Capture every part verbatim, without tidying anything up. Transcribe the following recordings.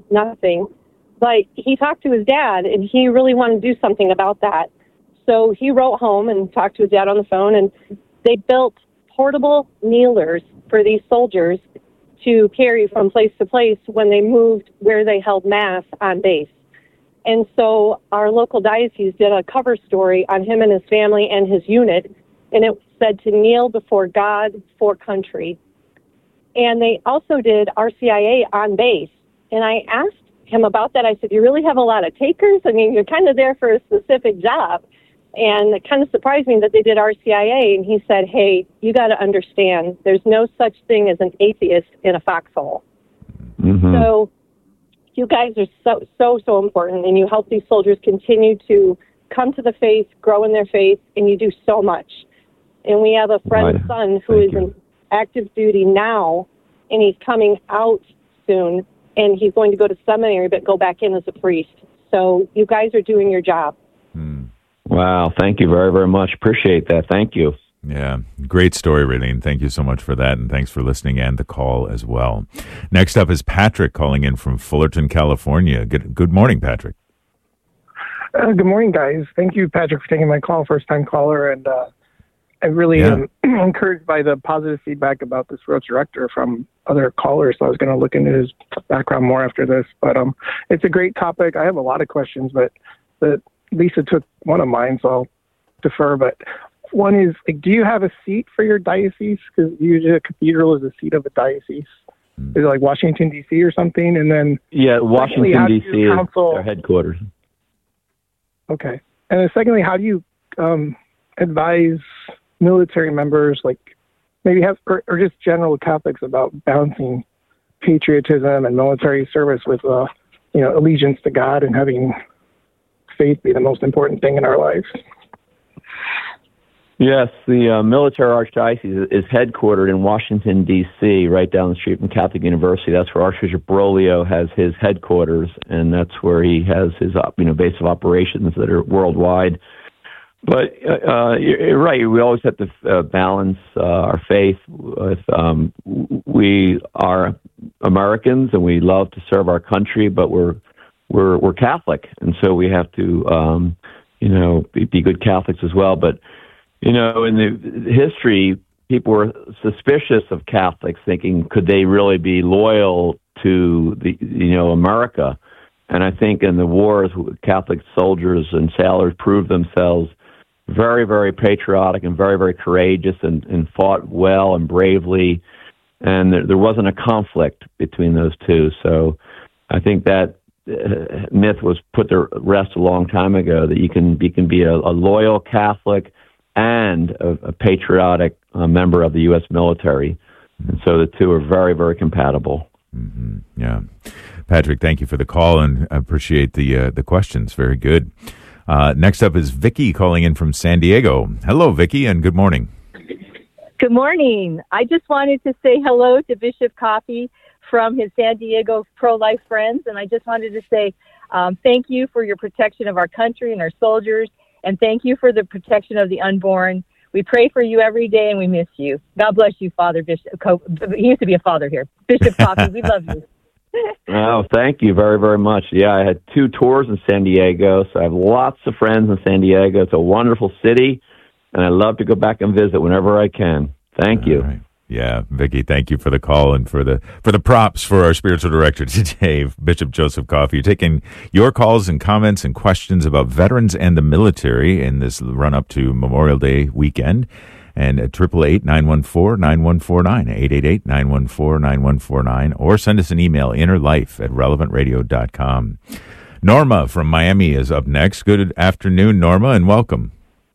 nothing. But he talked to his dad, and he really wanted to do something about that. So he wrote home and talked to his dad on the phone, and they built portable kneelers for these soldiers to carry from place to place when they moved where they held Mass on base. And so our local diocese did a cover story on him and his family and his unit, and it said to kneel before God for country. And they also did R C I A on base. And I asked him about that. I said, you really have a lot of takers? I mean, you're kind of there for a specific job. And it kind of surprised me that they did R C I A. And he said, hey, you got to understand, there's no such thing as an atheist in a foxhole. Mm-hmm. So you guys are so, so, so important. And you help these soldiers continue to come to the faith, grow in their faith, and you do so much. And we have a friend's right. son who Thank is you. in active duty now, and he's coming out soon, and he's going to go to seminary but go back in as a priest. So you guys are doing your job. Hmm. Wow, thank you very, very much. Appreciate that. Thank you. Yeah, great story, Raylene. Thank you so much for that, and thanks for listening and the call as well. Next up is Patrick calling in from Fullerton, California. Good, good morning, Patrick. Uh, good morning, guys. Thank you, Patrick, for taking my call, first-time caller, and uh, I really yeah. am encouraged by the positive feedback about this Roach Director from other callers, so I was going to look into his background more after this, but um, it's a great topic. I have a lot of questions, but the Lisa took one of mine, so I'll defer. But one is, like, do you have a seat for your diocese? Because usually a cathedral is a seat of a diocese. Mm. Is it like Washington, D C or something? And then yeah, Washington, D C is counsel... their headquarters. Okay. And then secondly, how do you um, advise military members, like maybe have, or, or just general Catholics, about balancing patriotism and military service with, uh, you know, allegiance to God and having faith be the most important thing in our lives? Yes, the uh, military archdiocese is headquartered in Washington, D C, right down the street from Catholic University. That's where Archbishop Broglio has his headquarters, and that's where he has his you know base of operations that are worldwide. But uh, you're right, we always have to uh, balance uh, our faith with, um, we are Americans and we love to serve our country, but we're we're we're Catholic, and so we have to um, you know be, be good Catholics as well. But you know, in the history, people were suspicious of Catholics, thinking, could they really be loyal to the you know America? And I think in the wars, Catholic soldiers and sailors proved themselves very, very patriotic and very, very courageous, and, and fought well and bravely. And there, there wasn't a conflict between those two. So I think that uh, myth was put to rest a long time ago, that you can, you can be a, a loyal Catholic and a, a patriotic uh, member of the U S military. And so the two are very, very compatible. Mm-hmm. Yeah. Patrick, thank you for the call, and I appreciate the uh, the questions. Very good. Uh, next up is Vicky calling in from San Diego. Hello, Vicky, and good morning. Good morning. I just wanted to say hello to Bishop Coffey from his San Diego pro-life friends, and I just wanted to say um, thank you for your protection of our country and our soldiers, and thank you for the protection of the unborn. We pray for you every day, and we miss you. God bless you, Father Bishop. Co- he used to be a father here. Bishop Coffey, we love you. Oh, thank you very, very much. Yeah, I had two tours in San Diego, so I have lots of friends in San Diego. It's a wonderful city, and I love to go back and visit whenever I can. Thank All you. Right. Yeah, Vicky, thank you for the call and for the for the props for our spiritual director today, Bishop Joseph Coffey. You're taking your calls and comments and questions about veterans and the military in this run-up to Memorial Day weekend. And at eight eight eight, nine one four, nine one four nine, eight eight eight, nine one four, nine one four nine, or send us an email, innerlife at relevant radio dot com. Norma from Miami is up next. Good afternoon, Norma, and welcome.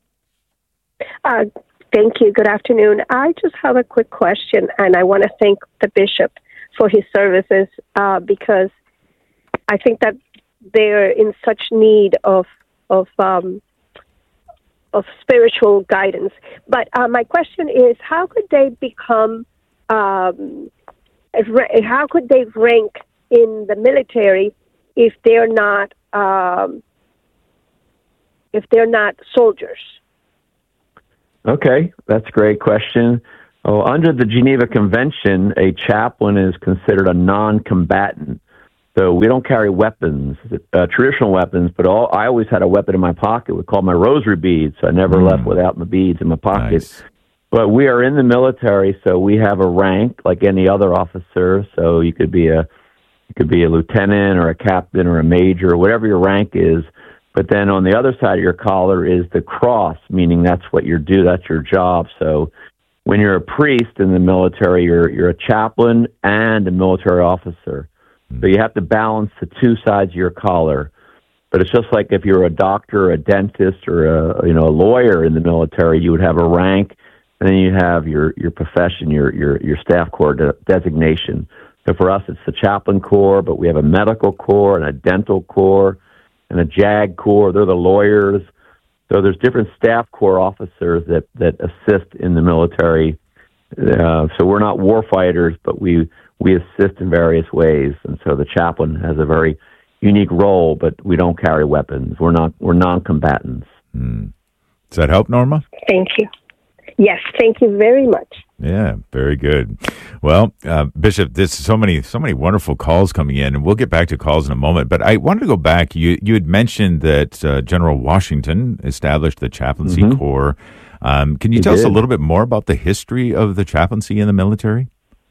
Uh, thank you. Good afternoon. I just have a quick question, and I want to thank the bishop for his services uh, because I think that they're in such need of of um, of spiritual guidance. But uh, my question is, how could they become, um, how could they rank in the military if they're not, um, if they're not soldiers? Okay, that's a great question. Oh, under the Geneva Convention, a chaplain is considered a non-combatant. So we don't carry weapons, uh, traditional weapons, but all, I always had a weapon in my pocket. We called my rosary beads, so I never mm. left without my beads in my pocket. Nice. But we are in the military, so we have a rank like any other officer. So you could be a you could be a lieutenant or a captain or a major, whatever your rank is. But then on the other side of your collar is the cross, meaning that's what you do, that's your job. So when you're a priest in the military, you're you're a chaplain and a military officer. So you have to balance the two sides of your collar. But it's just like if you're a doctor, a dentist, or a you know a lawyer in the military, you would have a rank, and then you have your, your profession, your your your staff corps de- designation. So for us, it's the chaplain corps, but we have a medical corps and a dental corps and a JAG corps. They're the lawyers. So there's different staff corps officers that, that assist in the military. Uh, so we're not war fighters, but we we assist in various ways. And so the chaplain has a very unique role, but we don't carry weapons. We're not we're non-combatants. Mm. Does that help, Norma? Thank you. Yes, thank you very much. Yeah, very good. Well, uh, Bishop, there's so many, so many wonderful calls coming in, and we'll get back to calls in a moment. But I wanted to go back. You, you had mentioned that uh, General Washington established the chaplaincy mm-hmm. corps. Um, can you he tell did. us a little bit more about the history of the chaplaincy in the military?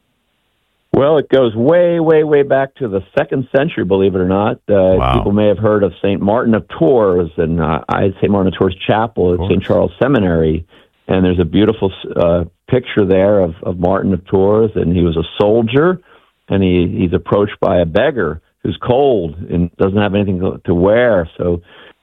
Well, it goes way, way, way back to the second century, believe it or not. Uh, wow. People may have heard of Saint Martin of Tours, and uh, I had Saint Martin of Tours Chapel at Saint Charles Seminary. And there's a beautiful uh, picture there of, of Martin of Tours, and he was a soldier, and he, he's approached by a beggar who's cold and doesn't have anything to, to wear. So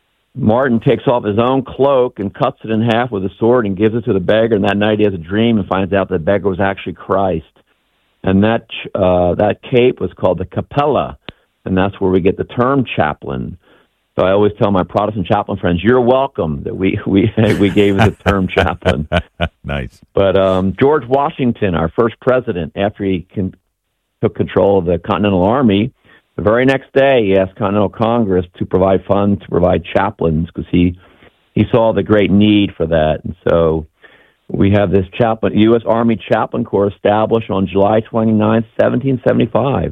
Martin takes off his own cloak and cuts it in half with a sword and gives it to the beggar, and that night he has a dream and finds out the beggar was actually Christ. And that uh, that cape was called the capella, and that's where we get the term chaplain. So I always tell my Protestant chaplain friends, "You're welcome that we we we gave the term chaplain." Nice. But um, George Washington, our first president, after he con- took control of the Continental Army, the very next day he asked Continental Congress to provide funds to provide chaplains because he he saw the great need for that, and so we have this chaplain, U S Army Chaplain Corps established on July twenty-ninth, seventeen seventy-five,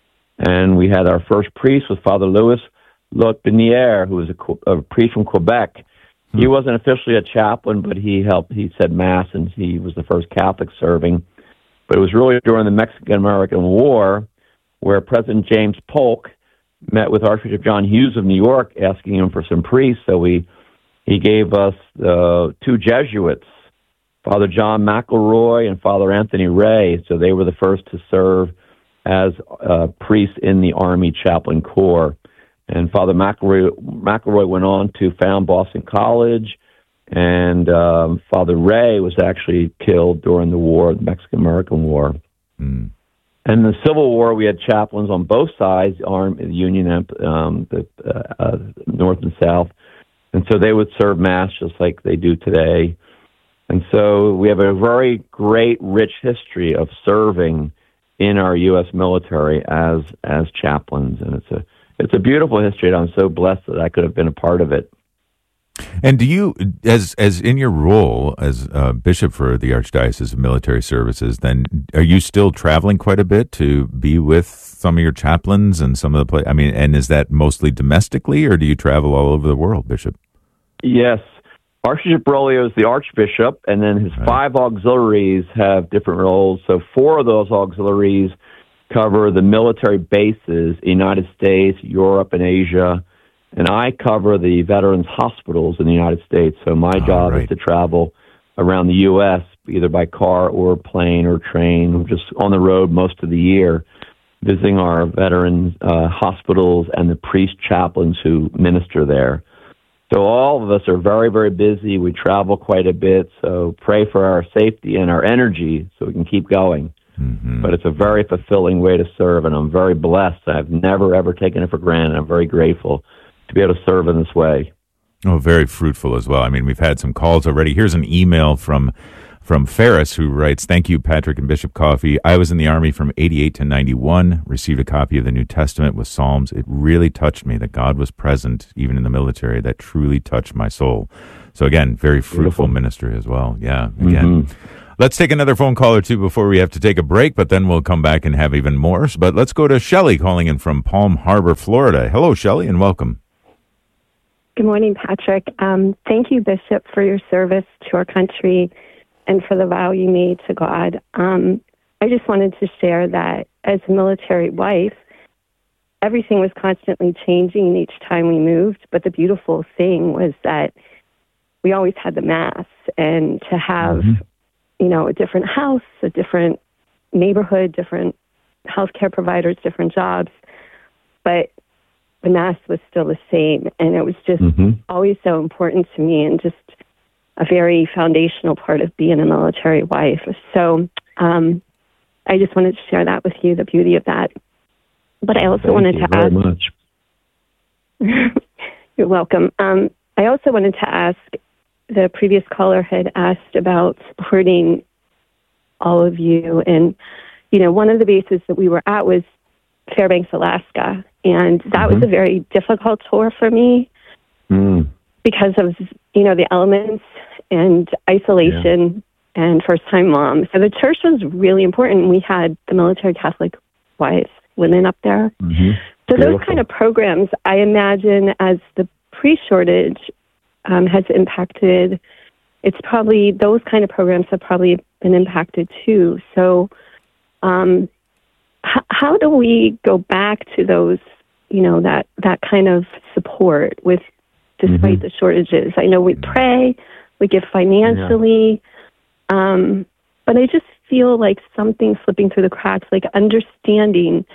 and we had our first priest was Father Louis Lotbiniere, who was a, a priest from Quebec. Hmm. He wasn't officially a chaplain, but he helped. He said Mass, and he was the first Catholic serving. But it was really during the Mexican-American War where President James Polk met with Archbishop John Hughes of New York, asking him for some priests. So we he gave us uh, two Jesuits, Father John McElroy and Father Anthony Ray. So they were the first to serve as uh, priests in the Army Chaplain Corps. And Father McElroy, McElroy went on to found Boston College, and um, Father Ray was actually killed during the war, the Mexican-American War. Mm. And in the Civil War, we had chaplains on both sides, arm, the Union, um, the uh, uh, North and South. And so they would serve Mass just like they do today. And so we have a very great, rich history of serving in our U S military as as chaplains, and it's a It's a beautiful history, and I'm so blessed that I could have been a part of it. And do you, as as in your role as uh, bishop for the Archdiocese of Military Services, then are you still traveling quite a bit to be with some of your chaplains and some of the place? I mean, and is that mostly domestically, or do you travel all over the world, Bishop? Yes. Archbishop Broglio is the Archbishop, and then his right. five auxiliaries have different roles. So four of those auxiliaries cover the military bases, United States, Europe, and Asia, and I cover the veterans hospitals in the United States. So my oh, job right. is to travel around the U S, either by car or plane or train. We're just on the road most of the year, visiting our veterans uh, hospitals and the priest chaplains who minister there. So all of us are very, very busy. We travel quite a bit, so pray for our safety and our energy so we can keep going. Mm-hmm. But it's a very fulfilling way to serve, and I'm very blessed. I've never, ever taken it for granted. I'm very grateful to be able to serve in this way. Oh, very fruitful as well. I mean, we've had some calls already. Here's an email from from Ferris who writes, "Thank you, Patrick and Bishop Coffey. I was in the Army from eighty-eight to ninety-one, received a copy of the New Testament with Psalms. It really touched me that God was present, even in the military. That truly touched my soul." So again, very fruitful Beautiful. ministry as well. Yeah, again. Mm-hmm. Let's take another phone call or two before we have to take a break, but then we'll come back and have even more. But let's go to Shelley calling in from Palm Harbor, Florida. Hello, Shelley, and welcome. Good morning, Patrick. Um, thank you, Bishop, for your service to our country and for the vow you made to God. Um, I just wanted to share that as a military wife, everything was constantly changing each time we moved, but the beautiful thing was that we always had the Mass, and to have, mm-hmm. you know, a different house, a different neighborhood, different healthcare providers, different jobs, but the Mass was still the same, and it was just mm-hmm. always so important to me, and just a very foundational part of being a military wife. So um, I just wanted to share that with you, the beauty of that. But I also Thank wanted you to very ask. Much. You're welcome. Um, I also wanted to ask. The previous caller had asked about supporting all of you, and you know, one of the bases that we were at was Fairbanks, Alaska, and that mm-hmm. was a very difficult tour for me mm. because of you know the elements and isolation yeah. and first-time mom. So the church was really important. We had the military Catholic wives, women up there. Mm-hmm. So Beautiful. Those kind of programs, I imagine, as the pre-shortage um, has impacted, it's probably, those kind of programs have probably been impacted too. So um, h- how do we go back to those, you know, that, that kind of support with, despite mm-hmm. the shortages? I know we pray, we give financially, yeah. um, but I just feel like something's slipping through the cracks, like understanding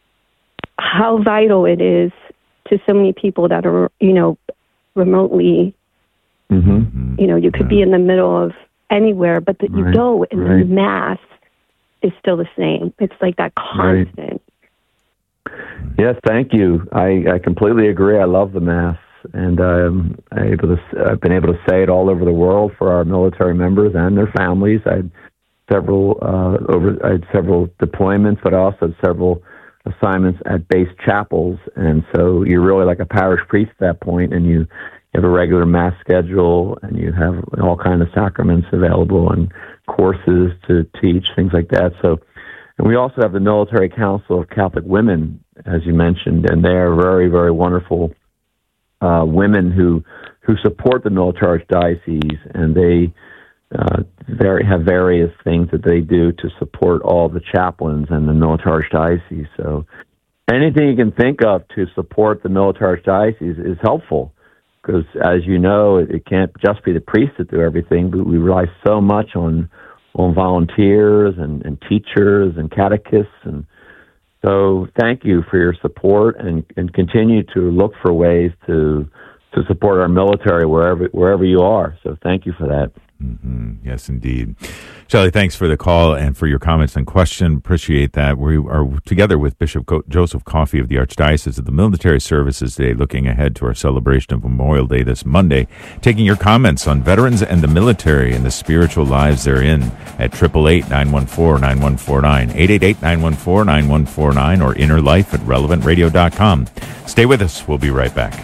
how vital it is to so many people that are, you know, remotely, mm-hmm. you know, you could yeah. be in the middle of anywhere, but that right. you go and right. the Mass is still the same. It's like that constant. Right. Yes, thank you. I, I completely agree. I love the Mass, and um, I able to, I've been able to say it all over the world for our military members and their families. I had several uh, over. I had several deployments, but I also had several assignments at base chapels, and so you're really like a parish priest at that point, and you have a regular Mass schedule, and you have all kinds of sacraments available and courses to teach, things like that. So, and we also have the Military Council of Catholic Women, as you mentioned, and they are very, very wonderful uh, women who who support the military archdiocese, and they uh, very, have various things that they do to support all the chaplains and the military archdiocese. So anything you can think of to support the military archdiocese is helpful, because as you know, it, it can't just be the priests that do everything, but we rely so much on on volunteers and, and teachers and catechists. And so thank you for your support, and, and continue to look for ways to to support our military wherever wherever you are. So thank you for that. Mm-hmm. Yes, indeed. Shelley, thanks for the call and for your comments and question. Appreciate that. We are together with Bishop Co- Joseph Coffey of the Archdiocese of the Military Services Day, looking ahead to our celebration of Memorial Day this Monday, taking your comments on veterans and the military and the spiritual lives therein at eight eight eight, nine one four, nine one four nine, eight eight eight, nine one four, nine one four nine, or inner life at relevant radio dot com. Stay with us. We'll be right back.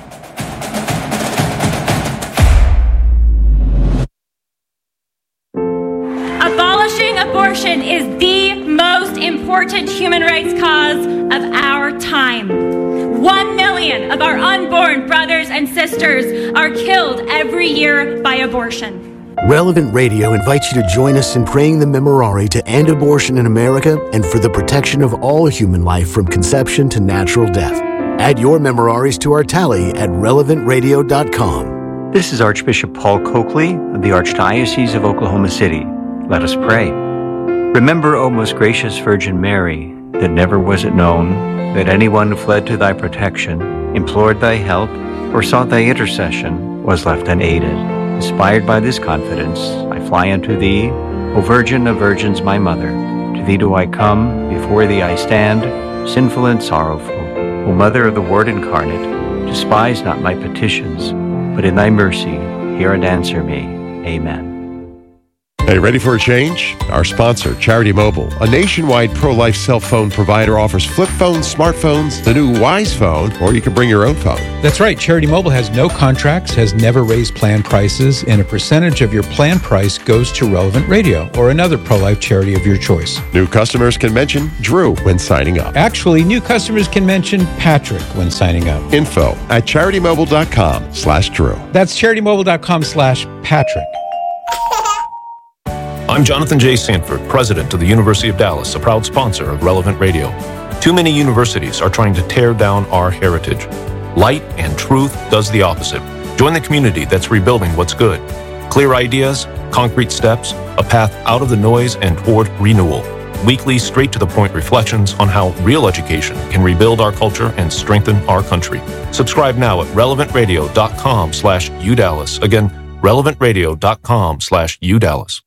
Abortion is the most important human rights cause of our time. One million of our unborn brothers and sisters are killed every year by abortion. Relevant Radio invites you to join us in praying the Memorare to end abortion in America and for the protection of all human life from conception to natural death. Add your Memoraries to our tally at relevant radio dot com. This is Archbishop Paul Coakley of the Archdiocese of Oklahoma City. Let us pray. Remember, O most gracious Virgin Mary, that never was it known that anyone who fled to thy protection, implored thy help, or sought thy intercession was left unaided. Inspired by this confidence, I fly unto thee, O Virgin of Virgins, my Mother. To thee do I come, before thee I stand, sinful and sorrowful. O Mother of the Word incarnate, despise not my petitions, but in thy mercy hear and answer me. Amen. Hey, ready for a change? Our sponsor, Charity Mobile, a nationwide pro-life cell phone provider, offers flip phones, smartphones, the new Wise Phone, or you can bring your own phone. That's right. Charity Mobile has no contracts, has never raised plan prices, and a percentage of your plan price goes to Relevant Radio or another pro-life charity of your choice. New customers can mention Drew when signing up. Actually, new customers can mention Patrick when signing up. Info at charitymobile.com slash Drew. That's charitymobile.com slash Patrick. I'm Jonathan J. Sanford, president of the University of Dallas, a proud sponsor of Relevant Radio. Too many universities are trying to tear down our heritage. Light and Truth does the opposite. Join the community that's rebuilding what's good. Clear ideas, concrete steps, a path out of the noise and toward renewal. Weekly, straight-to-the-point reflections on how real education can rebuild our culture and strengthen our country. Subscribe now at relevantradio.com slash UDallas. Again, relevantradio.com slash UDallas.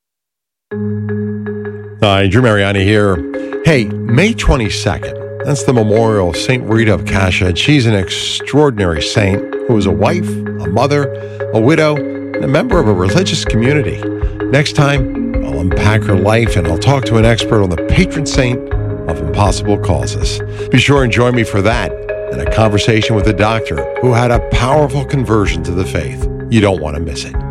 Hi, Drew Mariani here. Hey, May twenty-second, that's the memorial of Saint Rita of Cashel. She's an extraordinary saint who was a wife, a mother, a widow, and a member of a religious community. Next time, I'll unpack her life and I'll talk to an expert on the patron saint of impossible causes. Be sure and join me for that and a conversation with a doctor who had a powerful conversion to the faith. You don't want to miss it.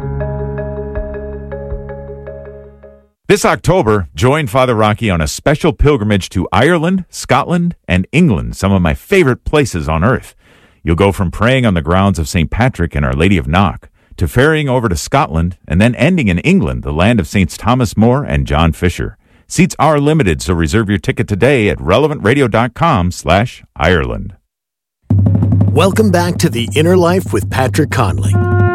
This October, join Father Rocky on a special pilgrimage to Ireland, Scotland, and England, some of my favorite places on earth. You'll go from praying on the grounds of Saint Patrick and Our Lady of Knock to ferrying over to Scotland and then ending in England, the land of Saints Thomas More and John Fisher. Seats are limited, so reserve your ticket today at relevantradio.com slash Ireland. Welcome back to The Inner Life with Patrick Conley.